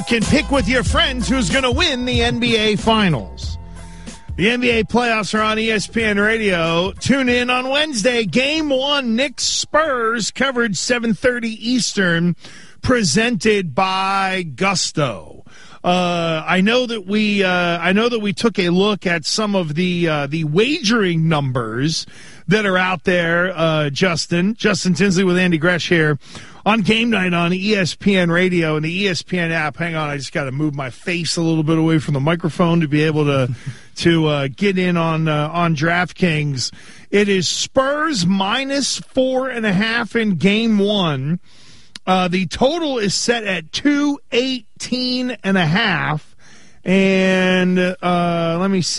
can pick with your friends who's going to win the NBA Finals. The NBA playoffs are on ESPN Radio. Tune in on Wednesday. Game 1, Knicks Spurs, coverage 7:30 Eastern, presented by Gusto. I know that we took a look at some of the wagering numbers that are out there. Justin Tinsley with Andy Gresh here on Game Night on ESPN Radio and the ESPN app. Hang on, I just got to move my face a little bit away from the microphone to be able to get in on DraftKings. It is Spurs minus 4.5 in Game 1. The total is set at 218.5. And let me see.